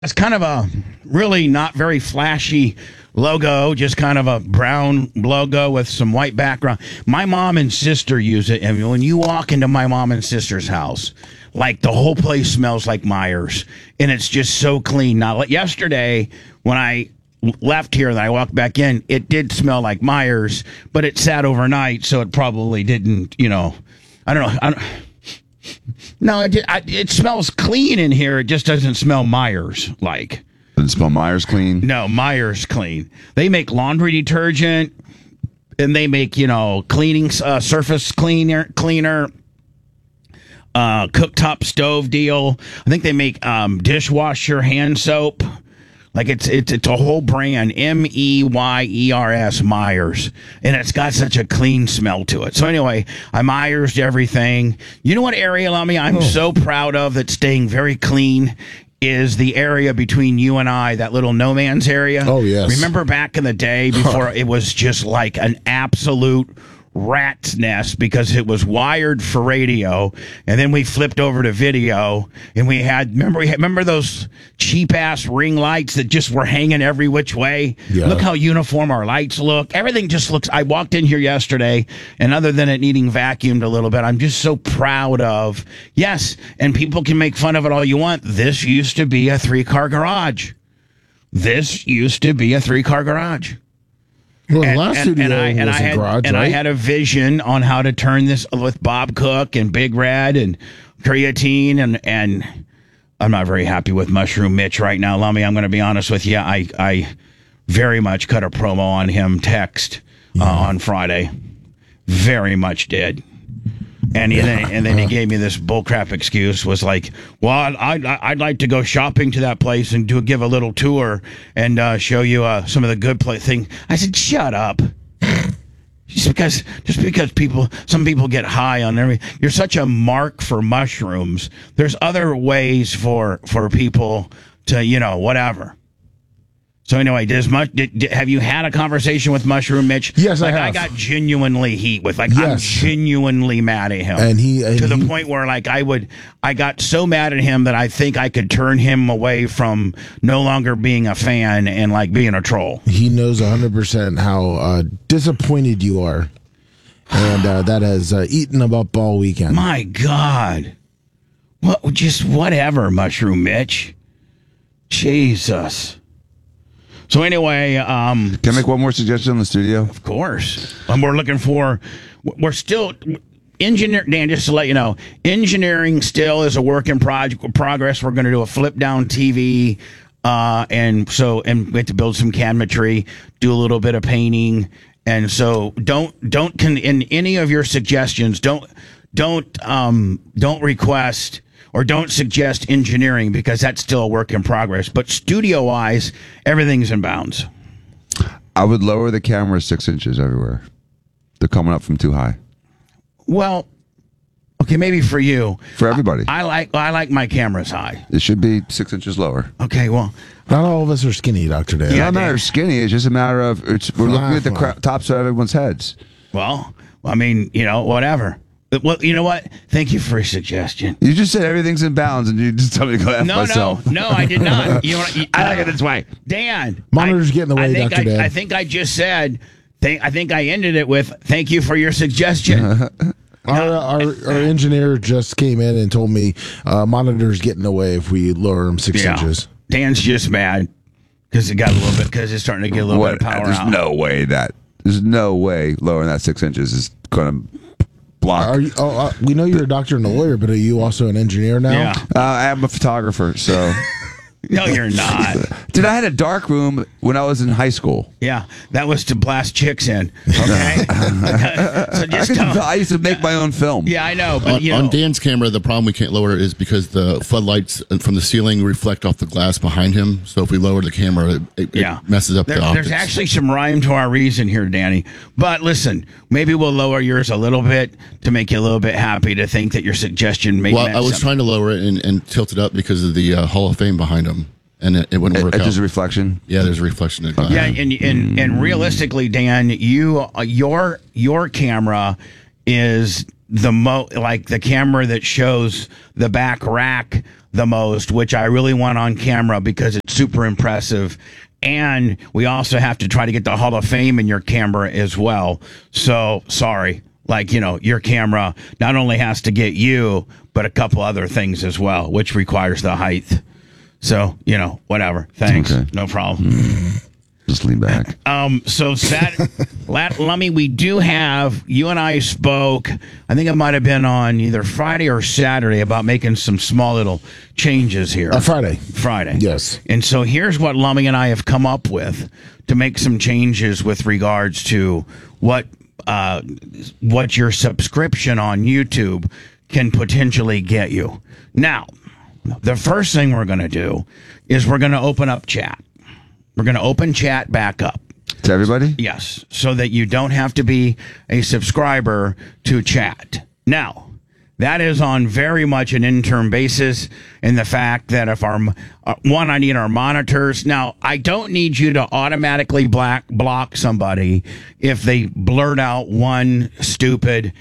It's kind of a really not very flashy logo, just kind of a brown logo with some white background. My mom and sister use it, and when you walk into my mom and sister's house, like the whole place smells like Myers, and it's just so clean. Now, yesterday when I left here and I walked back in, it did smell like Myers, but it sat overnight, so it probably didn't. I don't know. No, it smells clean in here. It just doesn't smell Myers like. Doesn't smell Myers clean? No, Myers clean. They make laundry detergent, and they make, cleaning surface cleaner, cooktop stove deal. I think they make dishwasher hand soap. Like it's a whole brand, Meyers, Myers, and it's got such a clean smell to it. So anyway, I Myers everything. You know what area, Lummy, I'm so proud of that's staying very clean is the area between you and I, that little no man's area. Oh yes. Remember back in the day before it was just like an absolute rat's nest because it was wired for radio, and then we flipped over to video, and we had remember those cheap ass ring lights that just were hanging every which way. Yeah. Look how uniform our lights look. Everything just looks. I walked in here yesterday, and other than it needing vacuumed a little bit, I'm just so proud of. Yes, and people can make fun of it all you want. This used to be a 3-car garage. This used to be a 3-car garage. Well, the last studio was a garage, and right? I had a vision on how to turn this with Bob Cook and Big Red and creatine, and I'm not very happy with Mushroom Mitch right now, Lummy. I'm going to be honest with you. I very much cut a promo on him text on Friday. Very much did. And then he gave me this bullcrap excuse. Was like, well, I'd like to go shopping to that place and give a little tour and show you some of the good thing. I said, shut up. Just because some people get high on everything. You're such a mark for mushrooms. There's other ways for people to whatever. So anyway, have you had a conversation with Mushroom Mitch? Yes, I have. I got genuinely heat with, I'm genuinely mad at him. And to the point where I got so mad at him that I think I could turn him away from no longer being a fan and being a troll. He knows 100% how disappointed you are. And that has eaten him up all weekend. My God. Just whatever, Mushroom Mitch. Jesus. So anyway, can I make one more suggestion on the studio? Of course. We're still engineer. Dan, just to let you know, engineering still is a work in progress. We're going to do a flip down TV, and we have to build some cabinetry, do a little bit of painting, and so don't in any of your suggestions don't request. Or don't suggest engineering because that's still a work in progress. But studio-wise, everything's in bounds. I would lower the camera 6 inches everywhere. They're coming up from too high. Well, okay, maybe for you. For everybody. I like my cameras high. It should be 6 inches lower. Okay, well. Not all of us are skinny, Dr. Dale. It's not a matter of skinny. It's just a matter of we're looking at the tops of everyone's heads. Well, I mean, whatever. Well, you know what? Thank you for your suggestion. You just said everything's in bounds, and you just told me to go F myself. No, I did not. I like it this way. Dan. Monitor's getting away, Dr. Dan. I think I just said, I think I ended it with, thank you for your suggestion. Our engineer just came in and told me monitor's getting away if we lower him 6 inches. Dan's just mad because it got a little bit, because it's starting to get a little bit of power There's out. There's no way lowering that 6 inches is going to block. We know you're a doctor and a lawyer, but are you also an engineer now? Yeah. I'm a photographer, so. No, you're not. Dude, I had a dark room when I was in high school. Yeah, that was to blast chicks in. Okay, I used to make my own film. Yeah, I know. But on Dan's camera, the problem we can't lower it is because the floodlights from the ceiling reflect off the glass behind him. So if we lower the camera, it messes up the optics. There's actually some rhyme to our reason here, Danny. But listen, maybe we'll lower yours a little bit to make you a little bit happy to think that your suggestion may. Well, I was trying to lower it and tilt it up because of the Hall of Fame behind him. And it wouldn't work out. There's a reflection? Yeah, there's a reflection. Yeah, and realistically, Dan, your camera is the camera that shows the back rack the most, which I really want on camera because it's super impressive. And we also have to try to get the Hall of Fame in your camera as well. So sorry. Like, your camera not only has to get you, but a couple other things as well, which requires the height. So, whatever. Thanks. Okay. No problem. Just lean back. So Lummy, we do have, you and I spoke, I think it might have been on either Friday or Saturday about making some small little changes here. Friday. Yes. And so here's what Lummy and I have come up with to make some changes with regards to what your subscription on YouTube can potentially get you. Now, the first thing we're going to do is we're going to open up chat. We're going to open chat back up. To everybody? Yes, so that you don't have to be a subscriber to chat. Now, that is on very much an interim basis in the fact that if I need our monitors. Now, I don't need you to automatically block somebody if they blurt out one stupid,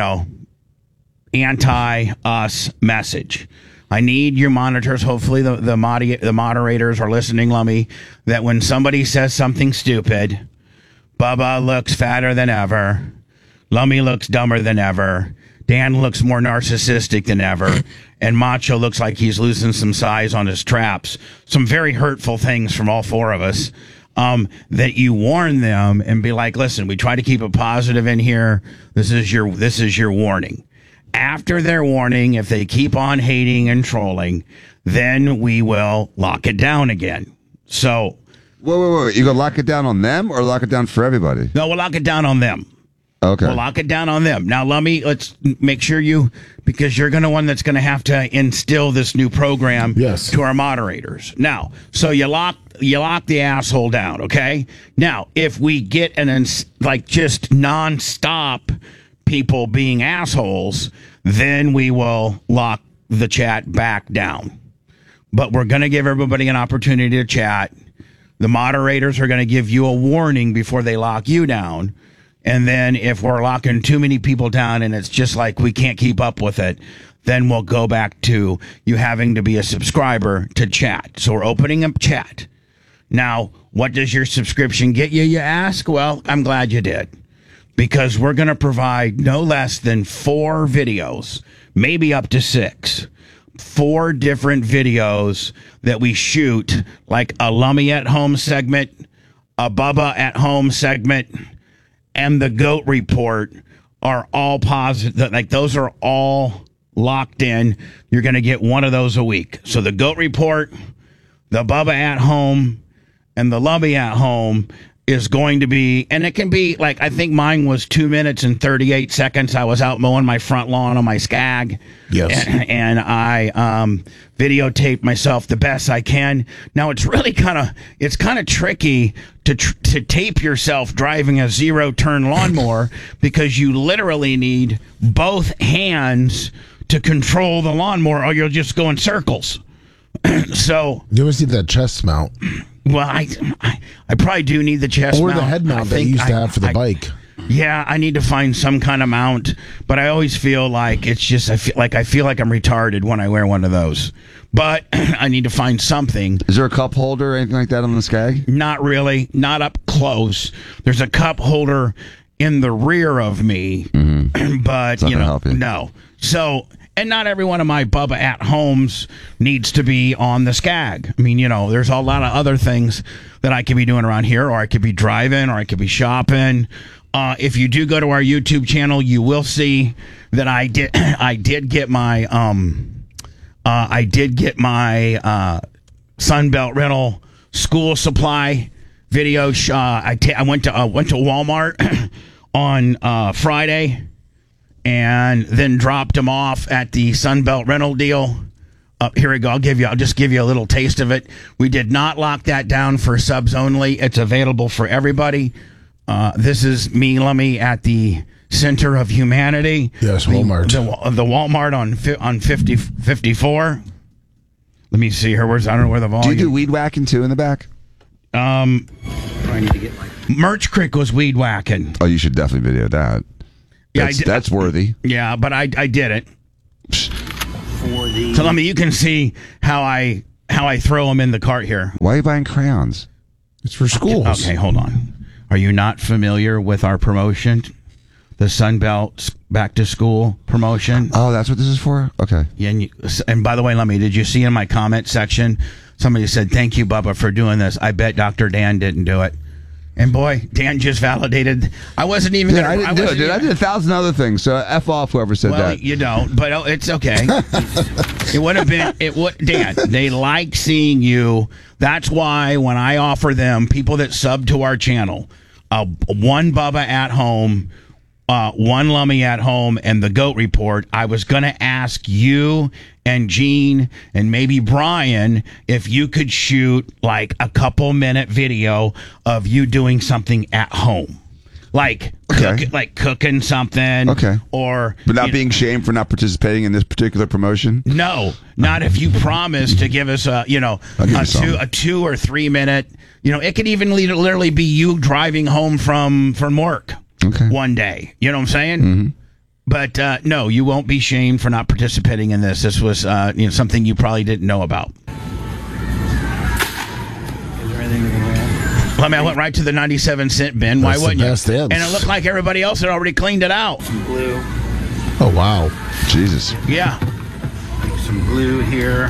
anti-us message. I need your monitors. Hopefully the moderators are listening, Lummy, that when somebody says something stupid, Bubba looks fatter than ever, Lummy looks dumber than ever, Dan looks more narcissistic than ever, and Macho looks like he's losing some size on his traps. Some very hurtful things from all four of us. That you warn them and be like, listen, we try to keep it positive in here. This is your warning. After their warning, if they keep on hating and trolling, then we will lock it down again. So, wait. You gonna lock it down on them or lock it down for everybody? No, we'll lock it down on them. Okay. We'll lock it down on them. Now, let's make sure because you're the one that's going to have to instill this new program to our moderators. Now, so you lock the asshole down, okay? Now, if we get just nonstop people being assholes, then we will lock the chat back down. But we're going to give everybody an opportunity to chat. The moderators are going to give you a warning before they lock you down. And then if we're locking too many people down and it's just like we can't keep up with it, then we'll go back to you having to be a subscriber to chat. So we're opening up chat. Now, what does your subscription get you, you ask? Well, I'm glad you did. Because we're going to provide no less than 4 videos, maybe up to 6. 4 different videos that we shoot, like a Lummy at Home segment, a Bubba at Home segment, and the Goat Report are all positive. Like, those are all locked in. You're going to get one of those a week. So the Goat Report, the Bubba at Home, and the Lummy at Home is going to be, and it can be like, I think mine was 2 minutes and 38 seconds. I was out mowing my front lawn on my Skag. Yes. And I videotaped myself the best I can. Now it's really kind of tricky to tape yourself driving a 0-turn lawnmower because you literally need both hands to control the lawnmower or you'll just go in circles. So you ever see that chest mount? Well, I probably do need the chest mount. Or the head mount that you used to have for the bike. Yeah, I need to find some kind of mount, but I always feel like it's just I feel like I'm retarded when I wear one of those. But I need to find something. Is there a cup holder or anything like that on the Skag? Not really, not up close. There's a cup holder in the rear of me, but no. So. And not every one of my Bubba at Homes needs to be on the Skag. I mean, there's a lot of other things that I could be doing around here, or I could be driving, or I could be shopping. If you do go to our YouTube channel, you will see that I did get my Sunbelt Rental school supply video. I went to Walmart on Friday. And then dropped them off at the Sunbelt Rental deal. Here we go. I'll just give you a little taste of it. We did not lock that down for subs only. It's available for everybody. This is me, Lummy, at the center of humanity. Yes, Walmart. The Walmart on 54. Let me see here. I don't know where the volume. Do you do weed whacking too in the back? I need to get my Merch Crick was weed whacking. Oh, you should definitely video that. Yeah, that's worthy. Yeah, but I did it. So let me. You can see how I throw them in the cart here. Why are you buying crayons? It's for schools. Okay, hold on. Are you not familiar with our promotion? The Sunbelt Back to School promotion? Oh, that's what this is for? Okay. Yeah, and by the way, did you see in my comment section, somebody said, thank you, Bubba, for doing this. I bet Dr. Dan didn't do it. And boy, Dan just validated. I wasn't even going to. I didn't do it, dude. I did 1,000 other things, so F off whoever said well, that. You don't, but it's okay. It would have been, Dan, they like seeing you. That's why when I offer them, people that sub to our channel, one Bubba at home, one Lummy at home, and the Goat Report, I was going to ask you and Gene and maybe Brian if you could shoot like a couple minute video of you doing something at home. Like cooking something. Okay. Or but not being shamed for not participating in this particular promotion? No, not if you promise to give us a 2 or 3 minute, it could even literally be you driving home from work. Okay. One day. You know what I'm saying? Mm-hmm. But no, you won't be shamed for not participating in this. This was something you probably didn't know about. I went right to the 97-cent bin. Why wouldn't you? And it looked like everybody else had already cleaned it out. Some glue. Oh, wow. Jesus. Yeah. Some glue here.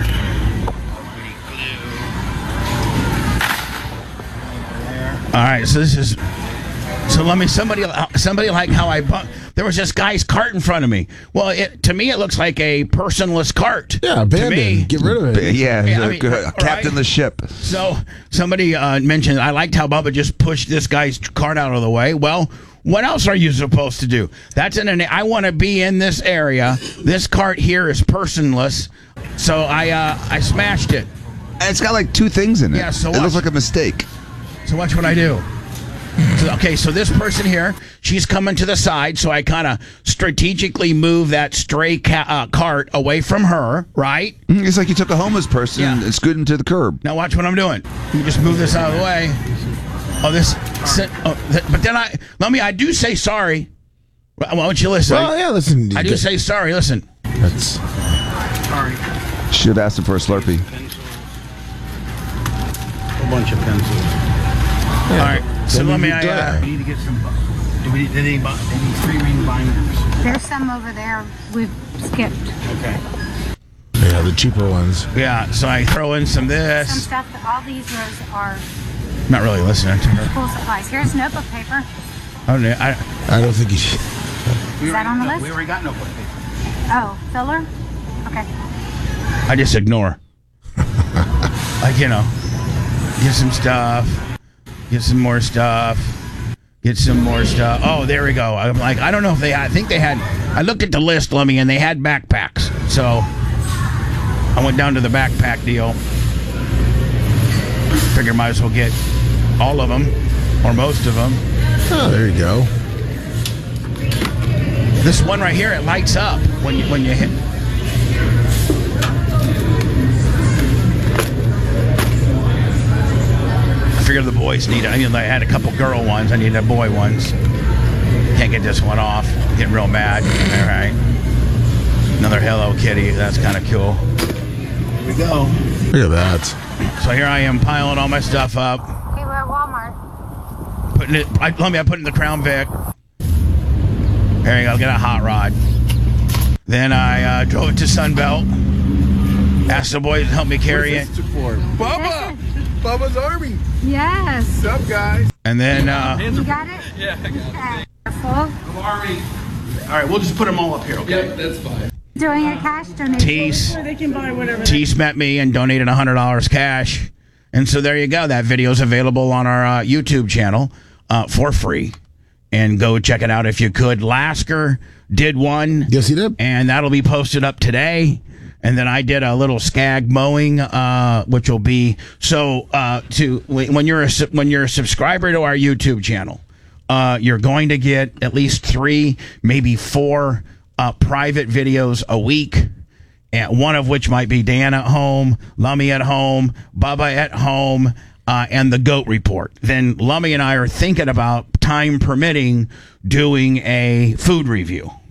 All right, so this is... So let me, somebody like how there was this guy's cart in front of me. Well, to me, it looks like a personless cart. Yeah, abandoned. Get rid of it. Yeah, captain the ship. So somebody mentioned, I liked how Bubba just pushed this guy's cart out of the way. Well, what else are you supposed to do? I want to be in this area. This cart here is personless. So I smashed it. And it's got like 2 things in it. Yeah, so it looks like a mistake. So watch what I do. So this person here, she's coming to the side, so I kind of strategically move that stray cart away from her, right? It's like you took a homeless person and scooted him to the curb. Now watch what I'm doing. You just move this out of the way. But then I do say sorry. Why don't you listen? Well, yeah, listen. I do say sorry. Listen. Sorry. Should have asked him for a Slurpee. A bunch of pencils. All right. So let me. We need to get some. Do we need any 3-ring binders? There's some over there we've skipped. Okay. Yeah, the cheaper ones. Yeah. So I throw in some this. Some stuff. All these rows are not really listening to her. full supplies. Here's notebook paper. I don't think you should. Is that on the list? We already got notebook paper. Oh, filler? Okay. I just ignore. Get some stuff. Get some more stuff. Get some more stuff. Oh, there we go. I'm like, I don't know if they had. I think they had. I looked at the list, Lummy, and they had backpacks. So I went down to the backpack deal. Figure might as well get all of them or most of them. Oh, there you go. This one right here, it lights up when you hit. I figured the boys need it. I had a couple girl ones. I needed a boy ones. Can't get this one off. Getting real mad. All right. Another Hello Kitty. That's kind of cool. Here we go. Look at that. So here I am piling all my stuff up. Okay, we're at Walmart. I put it in the Crown Vic. There you go. Get a hot rod. Then I drove it to Sunbelt. Asked the boys to help me carry it. Bubba! Bubba's Army. Yes. What's up, guys? And then You got it? Yeah, I got it. Careful. Army. all right, we'll just put them all up here, okay? Yep, that's fine. Doing a cash donation. Tease met me and donated $100 cash. And so there you go. That video is available on our YouTube channel for free. And go check it out if you could. Lasker did one. Yes, he did. And that'll be posted up today. And then I did a little skag mowing, which will be when you're a subscriber to our YouTube channel, you're going to get at least 3, maybe 4 private videos a week, and one of which might be Dan at home, Lummy at home, Bubba at home, and the Goat Report. Then Lummy and I are thinking about, time permitting, doing a food review.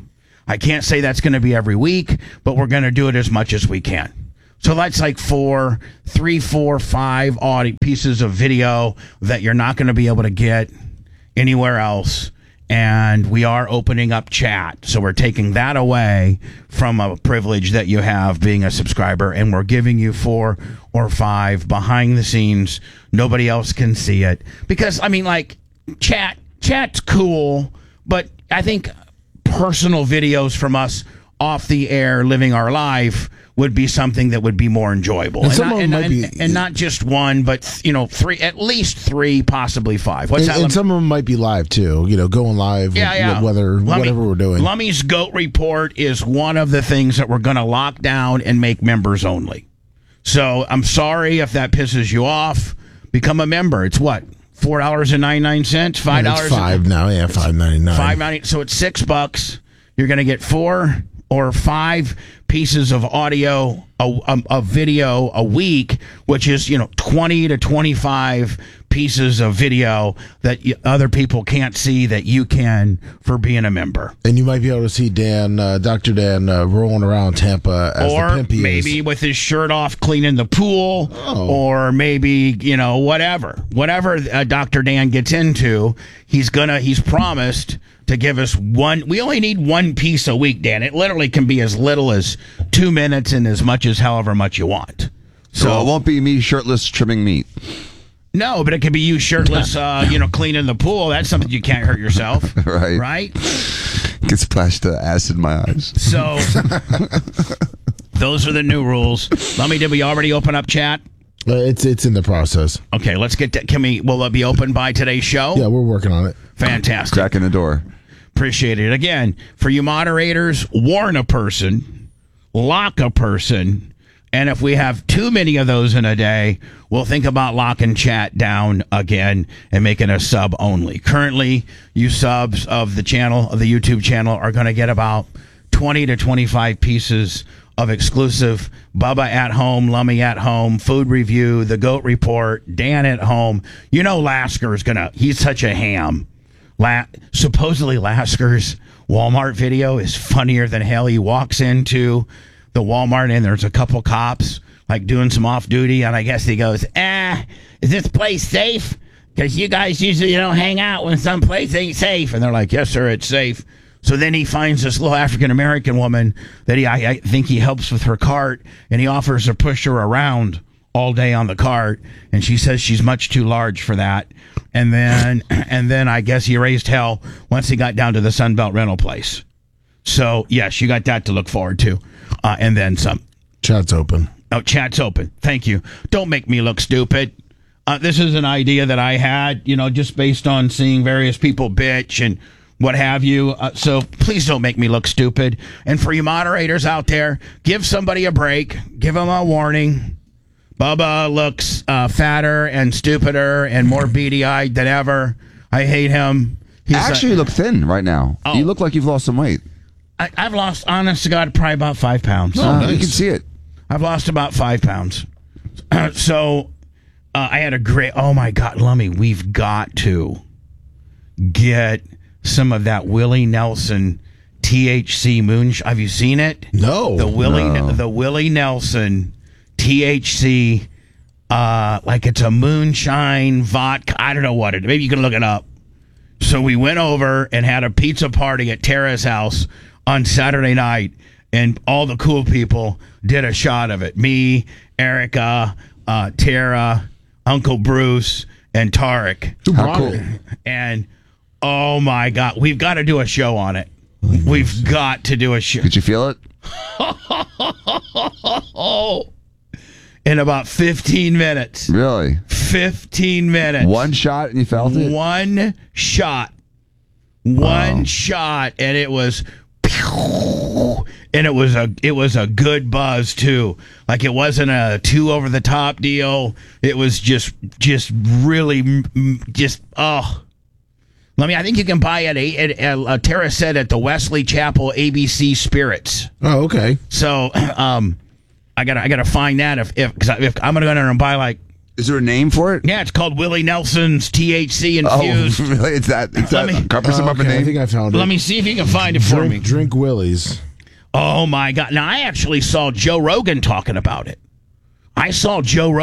I can't say that's going to be every week, but we're going to do it as much as we can. So that's like 3, 4, 5 audio pieces of video that you're not going to be able to get anywhere else. And we are opening up chat. So we're taking that away from a privilege that you have being a subscriber. And we're giving you 4 or 5 behind the scenes. Nobody else can see it. Because, I mean, like, chat's cool. But I think personal videos from us off the air living our life would be something that would be more enjoyable. And not just one, but 3, at least 3, possibly 5. What's that? And some of them might be live too, going live, whatever we're doing. Lummy's Goat Report is one of the things that we're going to lock down and make members only. So I'm sorry if that pisses you off. Become a member. It's what? $4.99, $5. It's $5 now, yeah, $5.99. $5.99. So it's $6. You're going to get 4 or 5 pieces of audio, a video a week, which is 20 to 25 pieces of video that other people can't see that you can for being a member. And you might be able to see Dr. Dan, rolling around Tampa as or the pimp he maybe is. With his shirt off cleaning the pool, or maybe whatever Dr. Dan gets into, he's promised to give us one. We only need one piece a week, Dan. It literally can be as little as 2 minutes and as much as however much you want. So it won't be me shirtless trimming meat. No, but it could be you shirtless, cleaning the pool. That's something you can't hurt yourself. Right? Get splashed acid in my eyes. So those are the new rules. Lummy, did we already open up chat? It's in the process. Okay, let's get to, will it be open by today's show? Yeah, we're working on it. Fantastic. Cracking the door. Appreciate it. Again, for you moderators, warn a person, lock a person, and if we have too many of those in a day, we'll think about locking chat down again and making a sub only. Currently, you subs of the YouTube channel, are going to get about 20 to 25 pieces of exclusive Bubba at Home, Lummy at Home, Food Review, The Goat Report, Dan at Home. Lasker is he's such a ham. Supposedly Lasker's Walmart video is funnier than hell. He walks into the Walmart and there's a couple cops doing some off duty, and I guess he goes, is this place safe? Because you guys usually don't hang out when some place ain't safe. And they're like, yes, sir, it's safe. So then he finds this little African-American woman that I think he helps with her cart, and he offers to push her around all day on the cart, and she says she's much too large for that. And then I guess he raised hell once he got down to the Sunbelt rental place. So, yes, you got that to look forward to. And then some. Chat's open. Oh, chat's open. Thank you. Don't make me look stupid. This is an idea that I had, just based on seeing various people bitch and what have you. So please don't make me look stupid. And for you moderators out there, give somebody a break. Give them a warning. Bubba looks fatter and stupider and more beady-eyed than ever. I hate him. You look thin right now. You look like you've lost some weight. I've lost, honest to God, probably about 5 pounds. Nice. You can see it. I've lost about 5 pounds. So I had a great, oh my God, Lummy, we've got to get some of that Willie Nelson THC moonshine. Have you seen it? No. The Willie Nelson THC, it's a moonshine vodka. I don't know what it is. Maybe you can look it up. So we went over and had a pizza party at Tara's house on Saturday night, and all the cool people did a shot of it. Me, Erica, Tara, Uncle Bruce, and Tarek. How cool. And oh my God, we've got to do a show on it. We've got to do a show. Did you feel it? In about 15 minutes. Really? 15 minutes. One shot and you felt it? One shot. One shot, and it was, and it was a good buzz too. It wasn't a too over the top deal. It was just really I think you can buy at Tara said at the Wesley Chapel ABC Spirits. Oh, okay. So I gotta find that if I'm gonna go there and buy Is there a name for it? Yeah, it's called Willie Nelson's THC infused. Oh, really? It's that cumbersome of a Okay, I name? think I found it. Let me see if you can find it for me. Drink Willie's. Oh my God! Now I actually saw Joe Rogan talking about it. That's how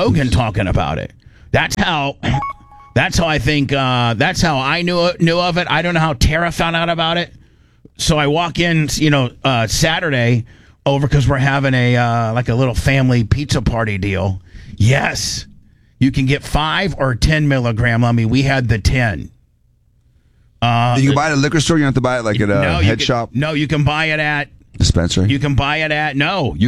I think. That's how I knew of it. I don't know how Tara found out about it. So I walk in, Saturday over because we're having a like a little family pizza party deal. Yes, you can get 5 or 10 milligram. I mean, we had the 10. You can buy it at a liquor store. You don't have to buy it like at a head shop. No, you can buy it at dispensary. You can buy it at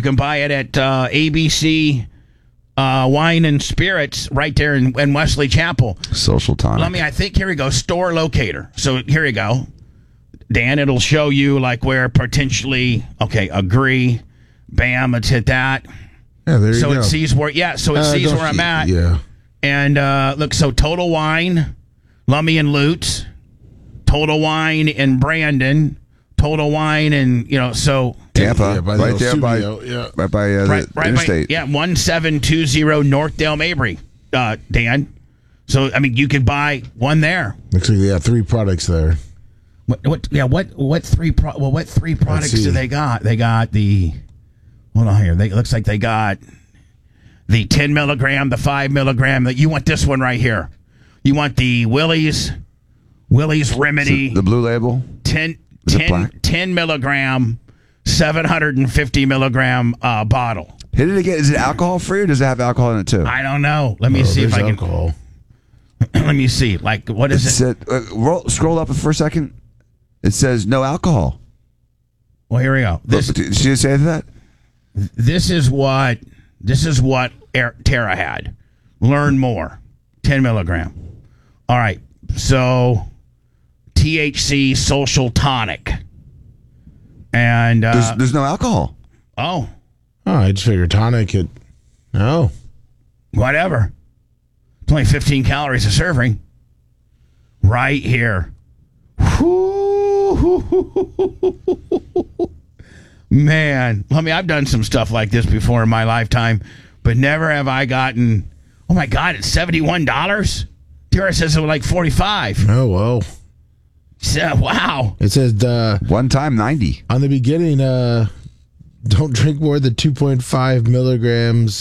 ABC Wine and Spirits right there in Wesley Chapel. Social tonic. I think here we go. Store locator. So here you go, Dan. It'll show you like where potentially. Okay, agree. Bam. Let's hit that. Yeah, there you go. So it sees where. Yeah. So it sees where I'm at. Yeah. And look. So Total Wine, Lummy and Lutz, Total Wine in Brandon. Total Wine and so Tampa, by right there studio, by the interstate. 1720 North Dale Mabry, Dan. So you could buy one there. Looks like 3 products there. What 3 products do they got? They got the hold on here. It looks like they got the 10 milligram, the 5 milligram. You want this one right here. You want the Willie's Remedy, the blue label. 10 milligram, 750 milligram bottle. Hit it again. Is it alcohol free or does it have alcohol in it too? I don't know. Let me see if I can. Alcohol. Let me see. Like, what is it? Scroll up for a second. It says no alcohol. Well, here we go. Did she say that? This is what Tara had. Learn more. 10 milligram. All right. So THC social tonic. And there's no alcohol. Oh, I just figured tonic. Whatever. It's only 15 calories a serving. Right here. Man, I've done some stuff like this before in my lifetime, but never have I gotten. Oh my God, it's $71. Tara says it was like $45. Oh, whoa. So, wow. It says one time 90 on the beginning. Don't drink more than 2.5 milligrams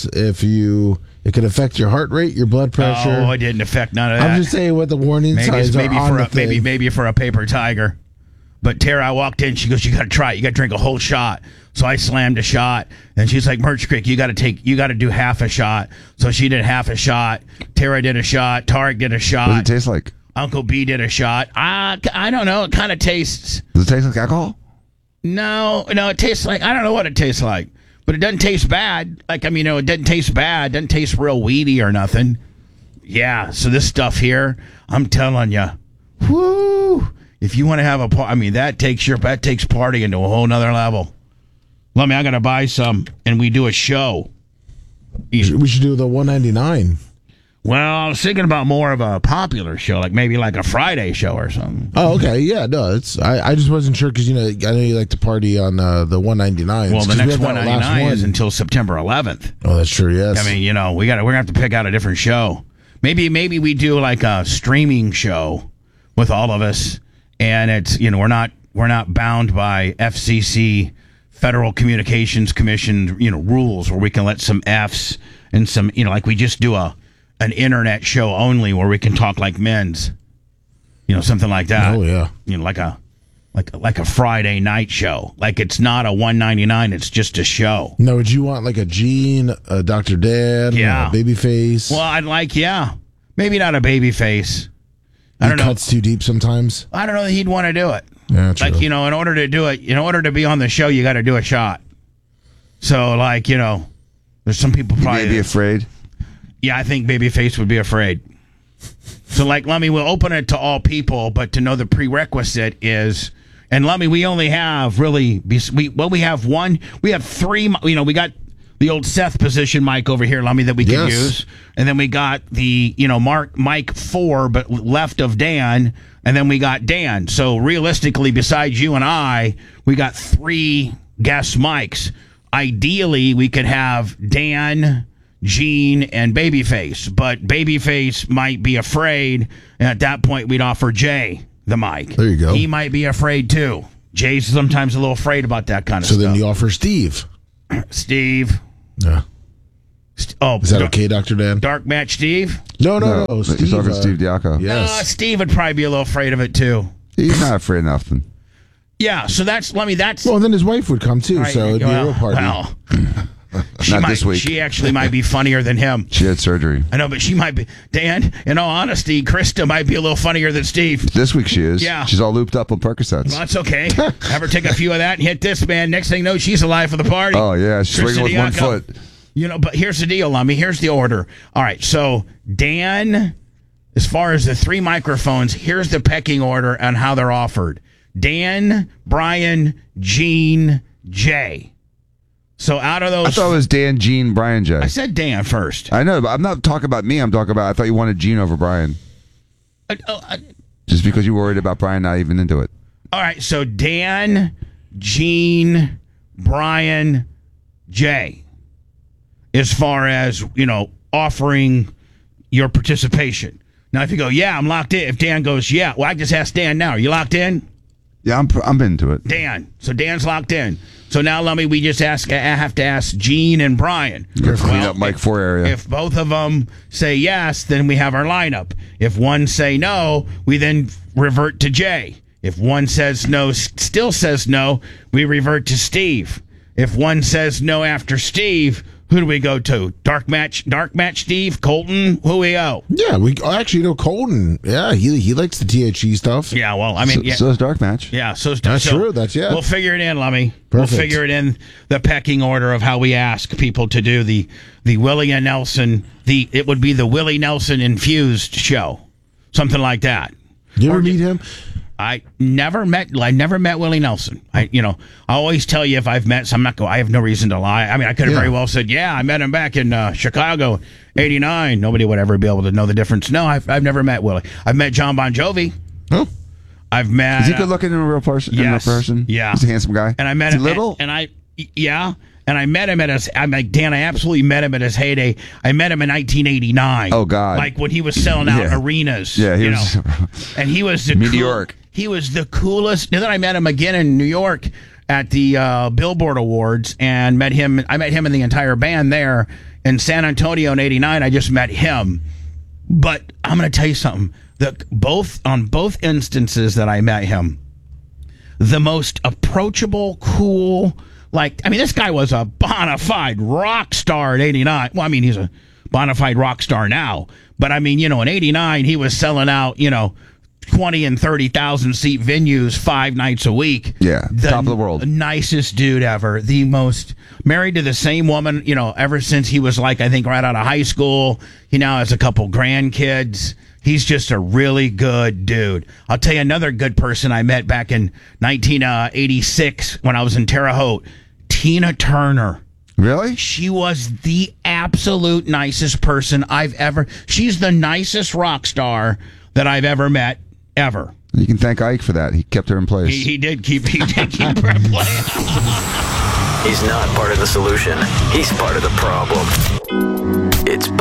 it could affect your heart rate, your blood pressure. Oh, it didn't affect none of that. I'm just saying what the warning signs are on the thing. Maybe for a paper tiger. But Tara, I walked in. She goes, "You got to try it. You got to drink a whole shot." So I slammed a shot, and she's like, "Merch Creek, you got to do half a shot." So she did half a shot. Tara did a shot. Tarek did a shot. What does it taste like? Uncle B did a shot. I don't know. It kind of tastes. Does it taste like alcohol? No. It tastes like I don't know what it tastes like. But it doesn't taste bad. It doesn't taste bad. It doesn't taste real weedy or nothing. Yeah, so this stuff here, I'm telling you, whoo! If you want to have a party, that takes partying to a whole nother level. I got to buy some, and we do a show. We should do the $199. Well, I was thinking about more of a popular show, like maybe like a Friday show or something. Oh, okay. Yeah, no, I just wasn't sure because, I know you like to party on the $199. Well, the next $199 is until September 11th. Oh, that's true, yes. we're going to have to pick out a different show. Maybe we do like a streaming show with all of us, and it's, we're not bound by FCC, Federal Communications Commission, rules where we can let some Fs and some, like we just do an internet show only where we can talk like men's, something like that. Oh yeah, like a Friday night show. Like it's not a $199; it's just a show. No, would you want like a Gene, a Dr. Dan, a Babyface? Well, I'd like maybe not a Babyface. I don't know. Cuts too deep sometimes. I don't know that he'd want to do it. Yeah, true. Like in order to do it, in order to be on the show, you got to do a shot. So there's some people probably may be afraid. Yeah, I think Babyface would be afraid. So, we'll open it to all people, but to know the prerequisite is, and we only have we have 3, we got the old Seth position mic over here, Lummy, that we can use, and then we got the, Mike 4, but left of Dan, and then we got Dan. So, realistically, besides you and I, we got 3 guest mics. Ideally, we could have Dan, Gene, and Babyface. But Babyface might be afraid, and at that point, we'd offer Jay the mic. There you go. He might be afraid, too. Jay's sometimes a little afraid about that kind of stuff. So then you offer Steve. Steve. Yeah. Oh, Is that okay, Dr. Dan? Dark Match Steve? No. Steve, He's talking Steve Diaco. Yes. Steve would probably be a little afraid of it, too. He's not afraid of nothing. Yeah, so that's... Well, then his wife would come, too, Right, so it'd be a real party. Well, Not this week. She actually might be funnier than him. She had surgery. I know, but she might be... Dan, in all honesty, Krista might be a little funnier than Steve. This week she is. Yeah. She's all looped up on Percocets. Well, that's okay. Have her take a few of that and hit this, man. Next thing you know, she's alive for the party. Oh, yeah. She's swinging with one Diaco. foot. You know, but here's the deal, Lummy. Here's the order. All right, so Dan, as far as the 3 microphones, here's the pecking order on how they're offered. Dan, Brian, Gene, Jay. So out of those... I thought it was Dan, Gene, Brian, Jay. I said Dan first. I know, but I'm not talking about me. I'm talking about, I thought you wanted Gene over Brian. Just because you were worried about Brian not even into it. All right, so Dan, Gene, Brian, Jay. As far as, offering your participation. Now, if you go, yeah, I'm locked in. If Dan goes, yeah, well, I just asked Dan now. Are you locked in? Yeah, I'm into it. Dan. So Dan's locked in. So now, let me, we just have to ask Gene and Brian. Clean up Mike 4 area. If both of them say yes, then we have our lineup. If one say no, we then revert to Jay. If one says no, still says no, we revert to Steve. If one says no after Steve, who do we go to? Dark match Steve? Colton? Who we go? Yeah, we actually know Colton. Yeah, he likes the THE stuff. Yeah, well, I mean... So is Dark Match. Yeah, That's true. Yeah. We'll figure it in, Lummy. Perfect. We'll figure it in the pecking order of how we ask people to do the Willie and Nelson... It would be the Willie Nelson infused show. Something like that. You ever meet him? I never met Willie Nelson. I always tell you if I've met some. I have no reason to lie. I mean, I could have very well said, yeah, I met him back in Chicago, '89. Nobody would ever be able to know the difference. No, I've never met Willie. I've met John Bon Jovi. Oh, I've met. Is he good looking in a real person? Yes. Yeah, he's a handsome guy. And I met Is him. he little? And I met him at his. I'm like, Dan, I absolutely met him at his heyday. I met him in 1989. Oh God! Like when he was selling out arenas. Yeah, he was. And he was the meteoric. He was the coolest. And then I met him again in New York at the Billboard Awards, and I met him and the entire band there in San Antonio in '89. I just met him. But I'm going to tell you something. On both instances that I met him, the most approachable, cool. This guy was a bona fide rock star in '89. Well, I mean, he's a bona fide rock star now. But I mean, in '89, he was selling out, 20 and 30,000 seat venues 5 nights a week. Yeah, top of the world. The nicest dude ever. The most married to the same woman, ever since he was I think right out of high school. He now has a couple grandkids. He's just a really good dude. I'll tell you another good person I met back in 1986 when I was in Terre Haute. Tina Turner. Really? She was the absolute nicest person I've ever... She's the nicest rock star that I've ever met, ever. You can thank Ike for that. He kept her in place. He did keep her in place. He's not part of the solution. He's part of the problem. It's